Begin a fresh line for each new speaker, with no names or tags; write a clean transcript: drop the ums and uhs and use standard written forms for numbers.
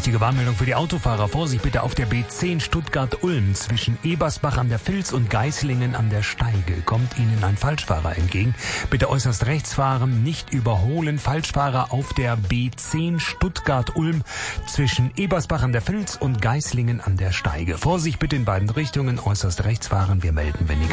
Wichtige Warnmeldung für die Autofahrer. Vorsicht bitte auf der B10 Stuttgart-Ulm zwischen Ebersbach an der Vils und Geislingen an der Steige. Kommt Ihnen ein Falschfahrer entgegen. Bitte äußerst rechts fahren, nicht überholen. Falschfahrer auf der B10 Stuttgart-Ulm zwischen Ebersbach an der Vils und Geislingen an der Steige. Vorsicht bitte in beiden Richtungen. Äußerst rechts fahren. Wir melden, wenn die